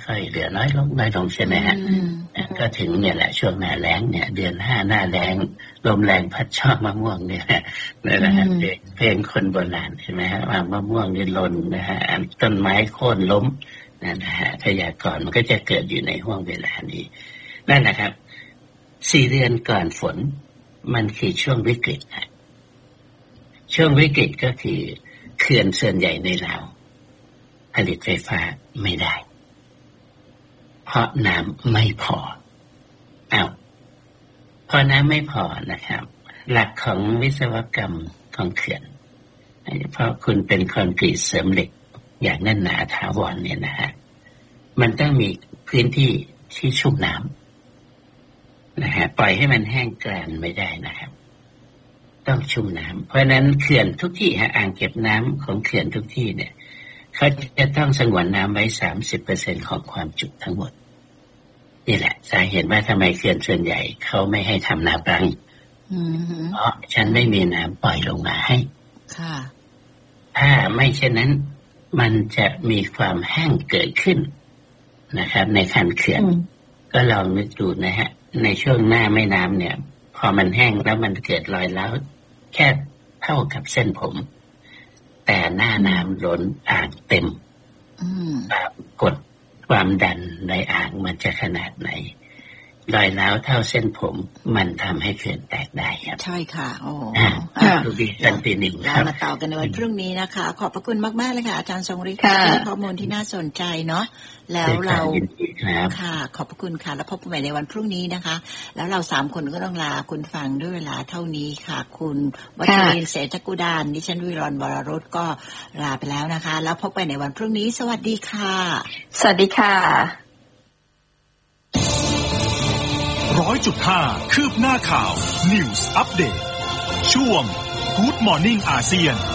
ค่อยๆเหลือน้อยลงใช่ไหมฮะก็ถึงเนี่ยแหละช่วงหน้าแล้งเนี่ยเดือน5หน้าแล้งลมแรงพัดช่อมะม่วงเนี่ยนั่นแหละเพลงคนโบราณใช่ไหมฮะว่ามะม่วงนี่หล่นนะฮะต้นไม้โค่นล้มนะฮะพยากรณ์มันก็จะเกิดอยู่ในห่วงเวลานี้นั่นแหละครับ4 เดือนก่อนฝนมันคือช่วงวิกฤตนะช่วงวิกฤตก็คือเขื่อนส่วนใหญ่ในลาวผลิตไฟฟ้าไม่ได้เพราะน้ำไม่พอพอน้ำไม่พอนะครับหลักของวิศวกรรมของเขื่อนเพราะคุณเป็นคอนกรีตเสริมเหล็กอย่างแน่นหนาถาวรเนี่ยนะฮะมันต้องมีพื้นที่ที่ชุ่มน้ำนะฮะปล่อยให้มันแห้งกร้านไม่ได้นะครับต้องชุ่มน้ำเพราะฉะนั้นเขื่อนทุกที่อ่างเก็บน้ำของเขื่อนทุกที่เนี่ยเขาจะต้องสงวนน้ำไว้ 30% ของความจุทั้งหมดนี่แหละสาเหตุว่าทำไมเขื่อนส่วนใหญ่เขาไม่ให้ทำนาปรังเพราะฉันไม่มีน้ำปล่อยลงมาให้ถ้าไม่เช่นนั้นมันจะมีความแห้งเกิดขึ้นนะครับในคันเขื่อนก็ลองนึกดูนะฮะในช่วงหน้าแม่น้ำเนี่ยพอมันแห้งแล้วมันเกิดรอยร้าวแค่เท่ากับเส้นผมแต่หน้าน้ำล้นอ่างเต็มกดความดันในอ่างมันจะขนาดไหนรอยร้าวเท่าเส้นผมมันทำให้เขื่อนแตกได้ครับใช่ค่ะดูดีกันปีหนึ่งครับมาต่อกันในวันพรุ่งนี้นะคะขอบพระคุณมากๆเลยค่ะอาจารย์ทรงฤทธิ์ค่ะข้อมูลที่น่าสนใจเนาะแล้วเราค่ะขอบพระคุณค่ะแล้วพบกันใหม่ในวันพรุ่งนี้นะคะแล้วเรา3 คนก็ต้องลาคุณฟังด้วยเวลาเท่านี้ค่ะคุณวัชรินทร์เศรษฐกุดานดิฉันวิรรณวรรุตก็ลาไปแล้วนะคะแล้วพบกันในวันพรุ่งนี้สวัสดีค่ะสวัสดีค่ะ 100.5 คืบหน้าข่าว News Update ช่วง Good Morning อาเซียน